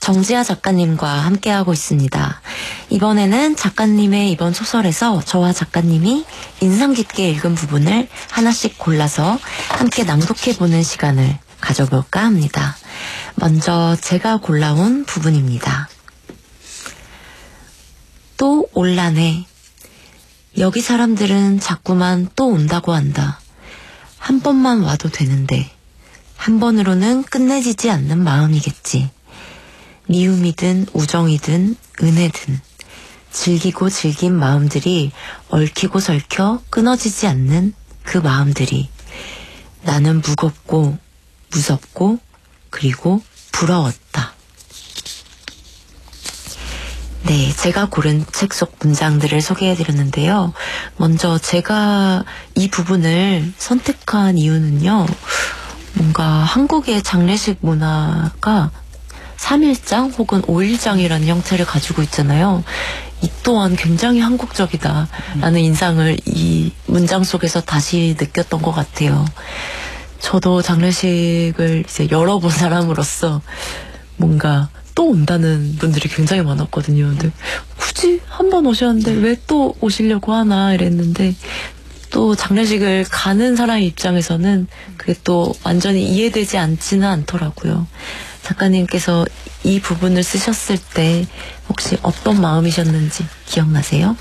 정지아 작가님과 함께하고 있습니다. 이번에는 작가님의 이번 소설에서 저와 작가님이 인상 깊게 읽은 부분을 하나씩 골라서 함께 낭독해보는 시간을 가져볼까 합니다. 먼저 제가 골라온 부분입니다. 또 올라네. 여기 사람들은 자꾸만 또 온다고 한다. 한 번만 와도 되는데 한 번으로는 끝내지지 않는 마음이겠지. 미움이든 우정이든 은혜든 즐기고 즐긴 마음들이 얽히고 설켜 끊어지지 않는 그 마음들이 나는 무겁고 무섭고 그리고 부러웠다. 네, 제가 고른 책 속 문장들을 소개해드렸는데요. 먼저 제가 이 부분을 선택한 이유는요. 뭔가 한국의 장례식 문화가 3일장 혹은 5일장이라는 형태를 가지고 있잖아요. 이 또한 굉장히 한국적이다라는 인상을 이 문장 속에서 다시 느꼈던 것 같아요. 저도 장례식을 이제 여러 번 사람으로서 뭔가 또 온다는 분들이 굉장히 많았거든요. 근데 굳이 한 번 오셨는데 왜 또 오시려고 하나 이랬는데 또 장례식을 가는 사람의 입장에서는 그게 또 완전히 이해되지 않지는 않더라고요. 작가님께서 이 부분을 쓰셨을 때 혹시 어떤 마음이셨는지 기억나세요?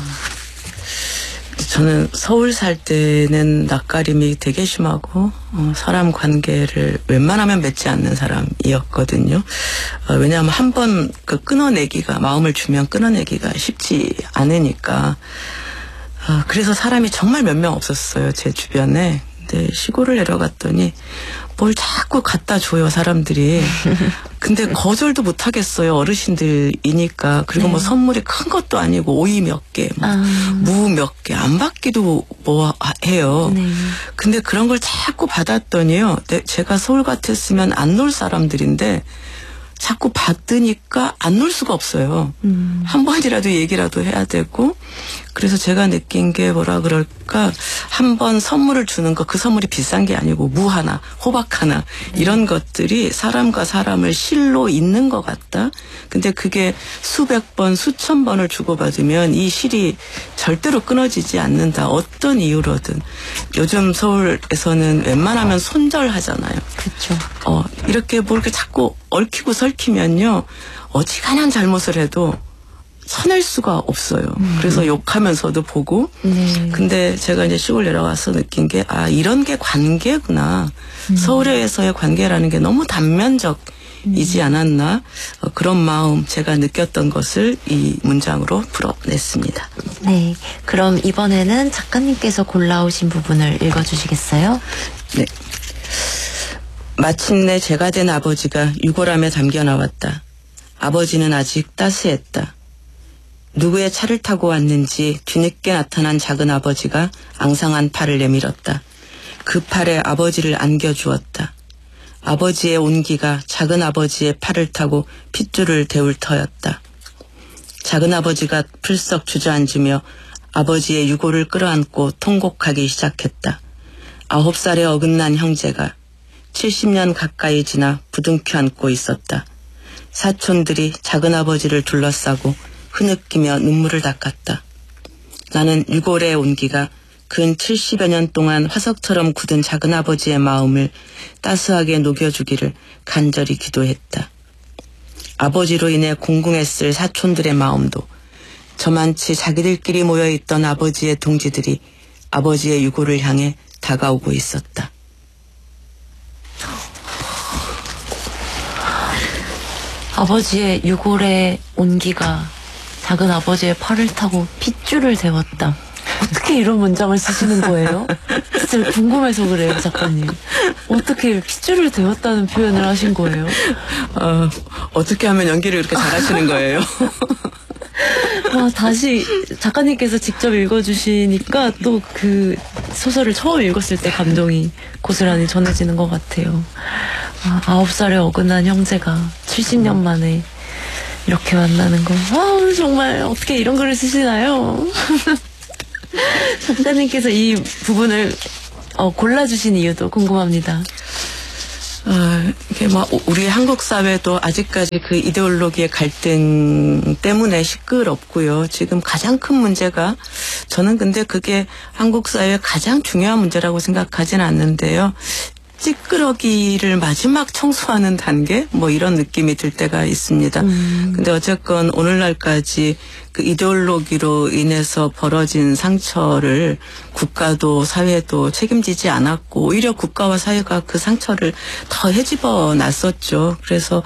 저는 서울 살 때는 낯가림이 되게 심하고 사람 관계를 웬만하면 맺지 않는 사람이었거든요. 왜냐하면 한 번 끊어내기가, 마음을 주면 끊어내기가 쉽지 않으니까. 그래서 사람이 정말 몇 명 없었어요, 제 주변에. 근데 시골을 내려갔더니 뭘 자꾸 갖다 줘요, 사람들이. 근데 거절도 못 하겠어요, 어르신들이니까. 그리고 뭐 선물이 큰 것도 아니고 오이 몇 개, 무 몇 개, 안 받기도 뭐 해요. 네. 근데 그런 걸 자꾸 받았더니요, 제가 서울 같았으면 안 놀 사람들인데 자꾸 받으니까 안 놀 수가 없어요. 한 번이라도 얘기라도 해야 되고. 그래서 제가 느낀 게 뭐라 그럴까, 한 번 선물을 주는 거, 그 선물이 비싼 게 아니고 무 하나, 호박 하나, 이런 것들이 사람과 사람을 실로 잇는 것 같다. 근데 그게 수백 번, 수천 번을 주고받으면 이 실이 절대로 끊어지지 않는다. 어떤 이유로든. 요즘 서울에서는 웬만하면 손절하잖아요. 그렇죠. 이렇게 뭐 이렇게 자꾸 얽히고 설키면요, 어지간한 잘못을 해도 쳐낼 수가 없어요. 그래서 욕하면서도 보고. 근데 제가 이제 시골 내려가서 느낀 게, 이런 게 관계구나. 서울에서의 관계라는 게 너무 단면적이지 않았나. 그런 마음, 제가 느꼈던 것을 이 문장으로 풀어냈습니다. 네, 그럼 이번에는 작가님께서 골라오신 부분을 읽어주시겠어요? 네. 마침내 제가 된 아버지가 유골함에 담겨 나왔다. 아버지는 아직 따스했다. 누구의 차를 타고 왔는지 뒤늦게 나타난 작은 아버지가 앙상한 팔을 내밀었다. 그 팔에 아버지를 안겨주었다. 아버지의 온기가 작은 아버지의 팔을 타고 핏줄을 데울 터였다. 작은 아버지가 풀썩 주저앉으며 아버지의 유골을 끌어안고 통곡하기 시작했다. 9살의 어긋난 형제가 70년 가까이 지나 부둥켜 안고 있었다. 사촌들이 작은 아버지를 둘러싸고 흐느끼며 눈물을 닦았다. 나는 유골의 온기가 근 70여 년 동안 화석처럼 굳은 작은 아버지의 마음을 따스하게 녹여주기를 간절히 기도했다. 아버지로 인해 공공했을 사촌들의 마음도 저만치 자기들끼리 모여있던 아버지의 동지들이 아버지의 유골을 향해 다가오고 있었다. 아버지의 유골의 온기가 작은 아버지의 팔을 타고 핏줄을 데웠다. 어떻게 이런 문장을 쓰시는 거예요? 진짜 궁금해서 그래요, 작가님. 어떻게 핏줄을 데웠다는 표현을 하신 거예요? 어떻게 하면 연기를 그렇게 잘하시는 거예요? 다시 작가님께서 직접 읽어주시니까 또 그 소설을 처음 읽었을 때 감동이 고스란히 전해지는 것 같아요. 9살의 어긋난 형제가 70년 만에 이렇게 만나는 거. 정말 어떻게 이런 글을 쓰시나요? 작가님께서 이 부분을 골라주신 이유도 궁금합니다. 이게 뭐 우리 한국 사회도 아직까지 그 이데올로기의 갈등 때문에 시끄럽고요. 지금 가장 큰 문제가 저는 근데 그게 한국 사회의 가장 중요한 문제라고 생각하진 않는데요. 찌끄러기를 마지막 청소하는 단계 뭐 이런 느낌이 들 때가 있습니다. 근데 어쨌건 오늘날까지 그 이데올로기로 인해서 벌어진 상처를 국가도 사회도 책임지지 않았고 오히려 국가와 사회가 그 상처를 더 헤집어 놨었죠. 그래서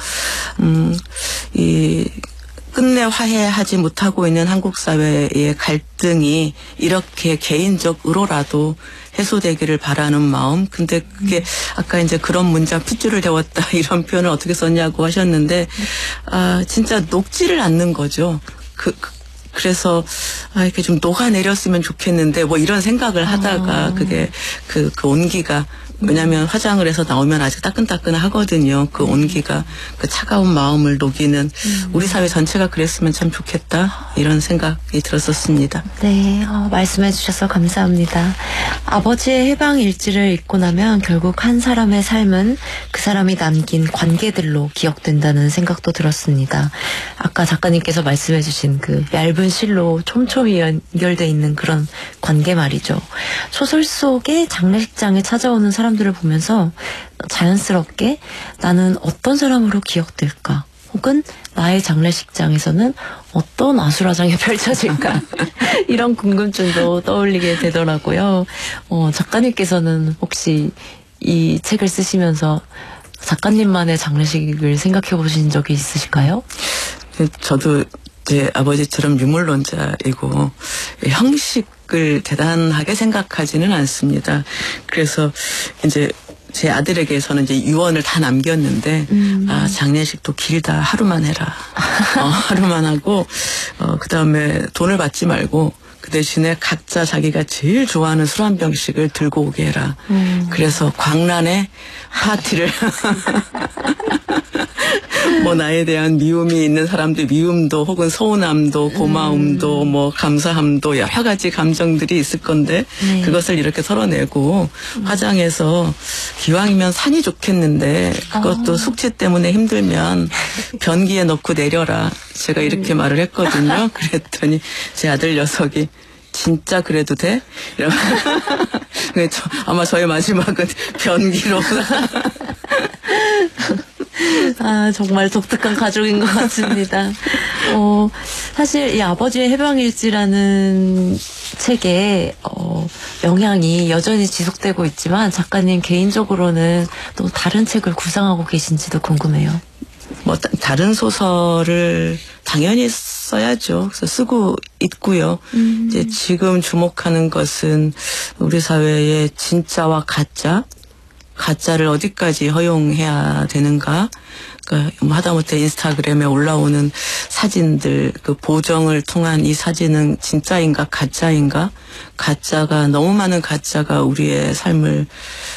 이 끝내 화해하지 못하고 있는 한국 사회의 갈등이 이렇게 개인적으로라도 해소되기를 바라는 마음. 근데 그게 아까 이제 그런 문장 핏줄을 데웠다 이런 표현을 어떻게 썼냐고 하셨는데 진짜 녹지를 않는 거죠. 그래서 이렇게 좀 녹아내렸으면 좋겠는데 뭐 이런 생각을 하다가 그게 그 온기가 왜냐하면 화장을 해서 나오면 아직 따끈따끈하거든요. 그 온기가 그 차가운 마음을 녹이는 우리 사회 전체가 그랬으면 참 좋겠다 이런 생각이 들었었습니다. 네, 말씀해 주셔서 감사합니다. 아버지의 해방 일지를 읽고 나면 결국 한 사람의 삶은 그 사람이 남긴 관계들로 기억된다는 생각도 들었습니다. 아까 작가님께서 말씀해 주신 그 얇은 실로 촘촘히 연결돼 있는 그런 관계 말이죠. 소설 속에 장례식장에 찾아오는 사람들을 보면서 자연스럽게 나는 어떤 사람으로 기억될까? 혹은 나의 장례식장에서는 어떤 아수라장이 펼쳐질까? 이런 궁금증도 떠올리게 되더라고요. 작가님께서는 혹시 이 책을 쓰시면서 작가님만의 장례식을 생각해 보신 적이 있으실까요? 저도 제 아버지처럼 유물론자이고 형식을 대단하게 생각하지는 않습니다. 그래서 이제 제 아들에게서는 이제 유언을 다 남겼는데 장례식도 길다 하루만 해라. 하루만 하고 그다음에 돈을 받지 말고 그 대신에 각자 자기가 제일 좋아하는 술 한 병씩을 들고 오게 해라. 그래서 광란에 파티를 뭐 나에 대한 미움이 있는 사람들 미움도 혹은 서운함도 고마움도 뭐 감사함도 여러 가지 감정들이 있을 건데 네. 그것을 이렇게 털어내고 화장해서 기왕이면 산이 좋겠는데 그것도 숙취 때문에 힘들면 변기에 넣고 내려라. 제가 이렇게 말을 했거든요. 그랬더니 제 아들 녀석이 진짜 그래도 돼? 아마 저의 마지막은 변기로. 정말 독특한 가족인 것 같습니다. 사실 이 아버지의 해방일지라는 책에 영향이 여전히 지속되고 있지만 작가님 개인적으로는 또 다른 책을 구상하고 계신지도 궁금해요. 뭐 다른 소설을 당연히 써야죠. 그래서 쓰고 있고요. 이제 지금 주목하는 것은 우리 사회의 진짜와 가짜를 어디까지 허용해야 되는가? 그러니까 하다못해 인스타그램에 올라오는 사진들, 그 보정을 통한 이 사진은 진짜인가 가짜인가? 너무 많은 가짜가 우리의 삶을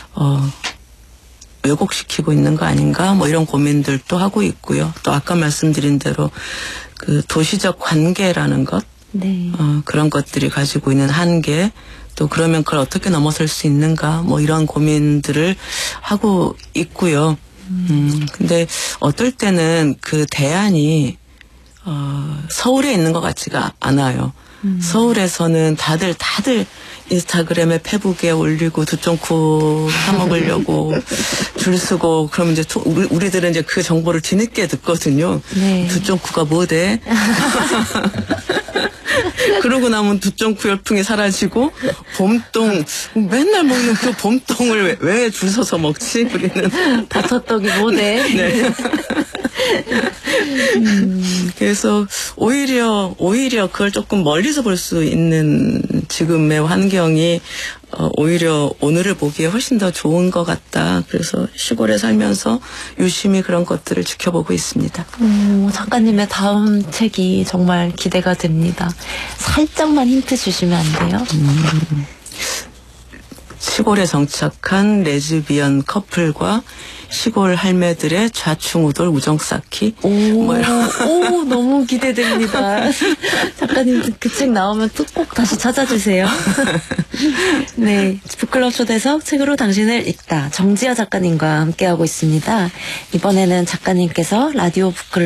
왜곡시키고 있는 거 아닌가? 뭐 이런 고민들도 하고 있고요. 또 아까 말씀드린 대로 그 도시적 관계라는 것, 네. 그런 것들이 가지고 있는 한계, 또 그러면 그걸 어떻게 넘어설 수 있는가? 뭐 이런 고민들을 하고 있고요. 근데 어떨 때는 그 대안이 서울에 있는 것 같지가 않아요. 서울에서는 다들 인스타그램에 페북에 올리고 두쫑쿠 사 먹으려고 줄 서고 그러면 이제 우리들은 이제 그 정보를 뒤늦게 듣거든요. 네. 두쫑쿠가 뭐대? 그러고 나면 두쫑쿠 열풍이 사라지고 봄동 맨날 먹는 그 봄동을 왜 줄 서서 먹지? 우리는 버터떡이 뭐대? 네. 그래서 오히려 그걸 조금 멀리서 볼 수 있는 지금의 환경이 오히려 오늘을 보기에 훨씬 더 좋은 것 같다. 그래서 시골에 살면서 유심히 그런 것들을 지켜보고 있습니다. 작가님의 다음 책이 정말 기대가 됩니다. 살짝만 힌트 주시면 안 돼요? 시골에 정착한 레즈비언 커플과 시골 할매들의 좌충우돌 우정 쌓기. 오, 너무 기대됩니다. 작가님 그 책 나오면 또 꼭 다시 찾아주세요. 네, 북클럽 초대석 책으로 당신을 읽다 정지아 작가님과 함께하고 있습니다. 이번에는 작가님께서 라디오 북클럽